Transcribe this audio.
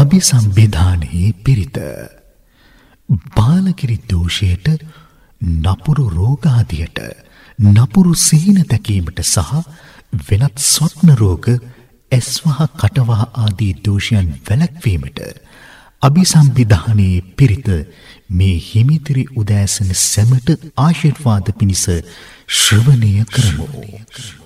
අභිසම්විධානයේ පිරිත බාලකිරි දෝෂයට නපුරු රෝගාදියට නපුරු සිහින තැකීමට සහ වෙනත් ස්වප්න රෝග ඇස්වහ කටවහ ආදී දෝෂයන් වැළැක්වීමට අභිසම්විධානයේ පිරිත මේ හිමිතිරි උදෑසන සැමට ආශිර්වාද පිණිස ශ්‍රවණය කරමු.